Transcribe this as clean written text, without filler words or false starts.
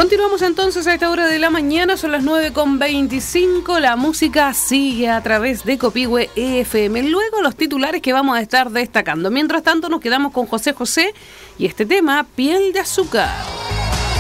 Continuamos entonces a esta hora de la mañana, son las 9:25, la música sigue a través de Copihue FM. Luego los titulares que vamos a estar destacando. Mientras tanto nos quedamos con José José y este tema, Piel de Azúcar.